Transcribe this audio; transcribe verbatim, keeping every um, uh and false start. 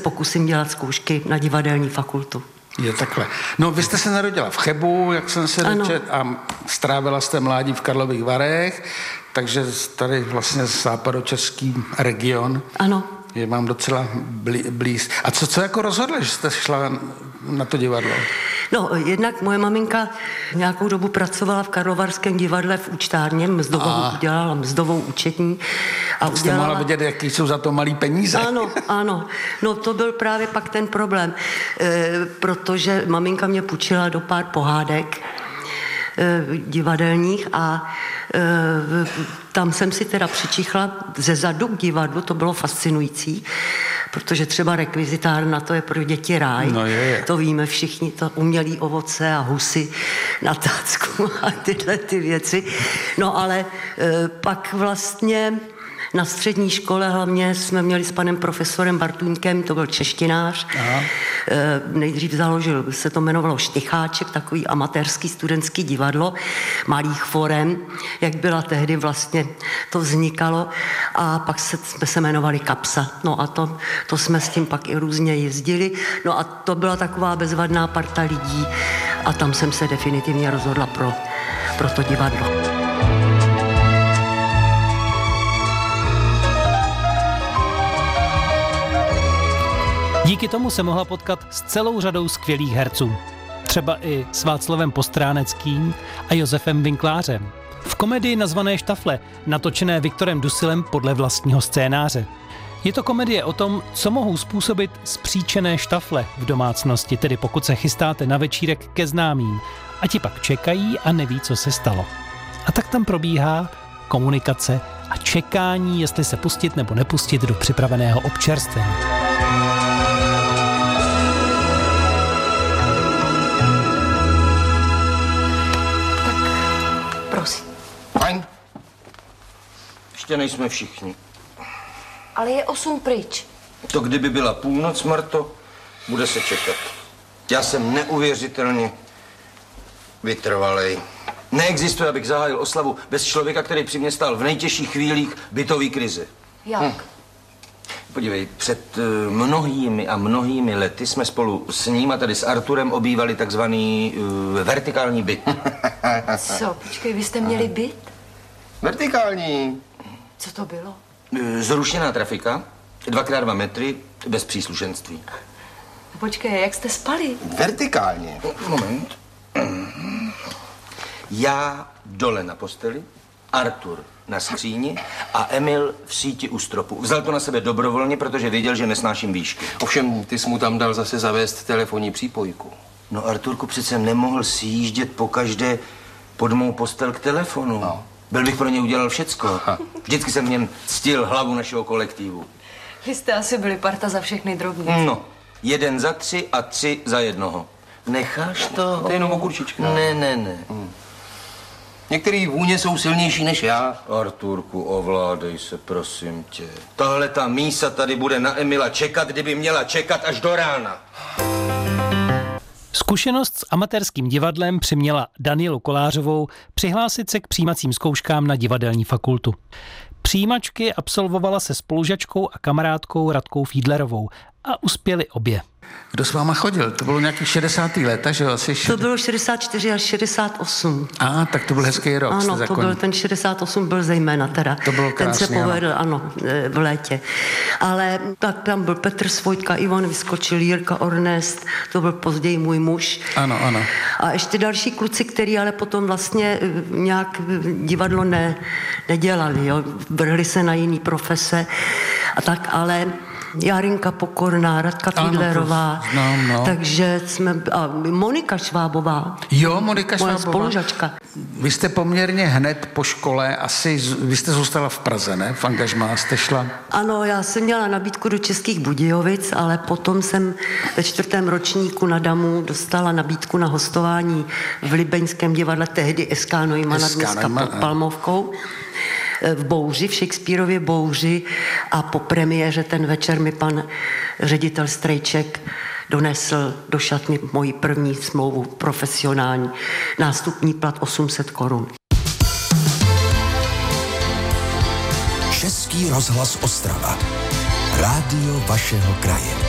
pokusím dělat zkoušky na divadelní fakultu. Je takhle. No, vy jste se narodila v Chebu, jak jsem se dočetl, a strávila jste mládí v Karlových Varech, takže tady vlastně západočeský region. Ano. Je vám docela blí, blíz. A co, co jako rozhodla, že jste šla na to divadlo? No, jednak moje maminka nějakou dobu pracovala v Karlovarském divadle v účtárně, mzdovou, a... udělala mzdovou účetní. A jste udělala... mohla vidět, jaký jsou za to malý peníze. Ano, ano. No to byl právě pak ten problém, e, protože maminka mě půjčila do pár pohádek e, divadelních a e, tam jsem si teda přičichla ze zadu k divadlu, to bylo fascinující, protože třeba rekvizitárna, to je pro děti ráj. No je, je. To víme všichni, to umělý ovoce a husy na tácku a tyhle ty věci. No ale e, pak vlastně na střední škole hlavně jsme měli s panem profesorem Bartůňkem, to byl češtinář. Aha. E, nejdřív založil, se to jmenovalo Štycháček, takový amatérský studentský divadlo malých forem, jak byla tehdy vlastně to vznikalo, a pak se, jsme se jmenovali Kapsa. No a to, to jsme s tím pak i různě jezdili. No a to byla taková bezvadná parta lidí a tam jsem se definitivně rozhodla pro, pro to divadlo. Díky tomu se mohla potkat s celou řadou skvělých herců. Třeba i s Václavem Postráneckým a Josefem Vinklářem. V komedii nazvané Štafle, natočené Viktorem Dusilem podle vlastního scénáře. Je to komedie o tom, co mohou způsobit spříčené štafle v domácnosti, tedy pokud se chystáte na večírek ke známým a ti pak čekají a neví, co se stalo. A tak tam probíhá komunikace a čekání, jestli se pustit nebo nepustit do připraveného občerstvení. Prosím. Fajn. Ještě nejsme všichni. Ale je osm pryč. To kdyby byla půlnoc, Marto, bude se čekat. Já jsem neuvěřitelně vytrvalej. Neexistuje, abych zahájil oslavu bez člověka, který při mě stál v nejtěžších chvílích bytové krize. Jak? Hm. Podívej, před mnohými a mnohými lety jsme spolu s ním a tady s Arturem obývali takzvaný uh, vertikální byt. Co? Počkej, vy jste měli byt? Vertikální. Co to bylo? Zrušená trafika, dvakrát dva metry, bez příslušenství. No počkej, jak jste spali? Vertikálně. Moment. Já dole na posteli, Artur na skříni a Emil v síti u stropu. Vzal to na sebe dobrovolně, protože věděl, že nesnáším výšky. Ovšem, ty jsi mu tam dal zase zavést telefonní přípojku. No, Arturku, přece nemohl sjíždět pokaždé pod mou postel k telefonu. No. Byl bych pro ně udělal všecko. Vždycky jsem v něm ctil hlavu našeho kolektivu. Vy jste asi byli parta za všechny drobnice. No, jeden za tři a tři za jednoho. Necháš to? To je jenom okurčička. Ne, ne, ne. Hmm. Některý vůně jsou silnější než já. Arturku, ovládej se, prosím tě. Tahle ta mísa tady bude na Emila čekat, kdyby měla čekat až do rána. Zkušenost s amatérským divadlem přiměla Danielu Kolářovou přihlásit se k přijímacím zkouškám na divadelní fakultu. Přijímačky absolvovala se spolužačkou a kamarádkou Radkou Fiedlerovou a uspěli obě. Kdo s váma chodil? To bylo nějaký šedesátá léta, že jo? Asi šed... To bylo šedesát čtyři až šedesát osm. A, tak to byl hezký rok. Ano, to byl ten šedesát osm, byl zejména teda. To bylo krásný, ten se povedl, ano, v létě. Ale tak tam byl Petr Svojtka, Ivan Vyskočil, Jirka Ornest, to byl později můj muž. Ano, ano. A ještě další kluci, který ale potom vlastně nějak divadlo ne, nedělali, jo? Vrhli se na jiný profese a tak, ale Járinka Pokorná, Radka Fiedlerová, znám, no. Takže jsme, a Monika Švábová. Jo, Monika Švábová. Moje spolužačka. Vy jste poměrně hned po škole, asi, vy jste zůstala v Praze, ne? V angažmá jste šla? Ano, já jsem měla nabídku do Českých Budějovic, ale potom jsem ve čtvrtém ročníku na Damu dostala nabídku na hostování v Libeňském divadle, tehdy S K Neumana, dneska pod Palmovkou. V Bouři, v Shakespearově Bouři, a po premiéře ten večer mi pan ředitel Strejček donesl do šatny moji první smlouvu profesionální. Nástupní plat osm set korun. Český rozhlas Ostrava. Rádio vašeho kraje.